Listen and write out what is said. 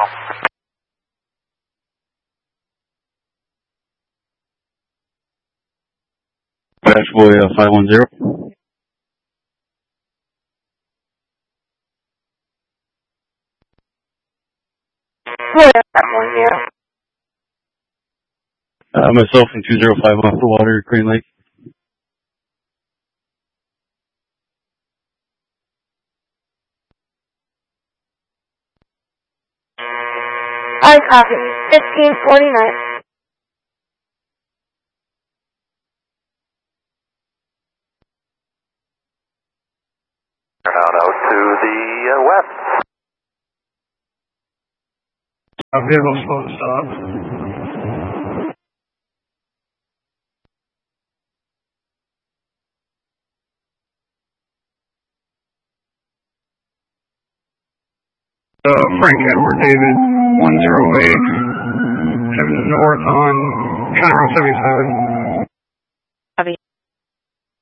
Boy 510. Boy 510. Myself and 2051 for Water, Green Lake. I copy. 1549. Out to the west. Vehicle supposed to stop. Frank Edward David 108. Heading north on County Road 77. Copy.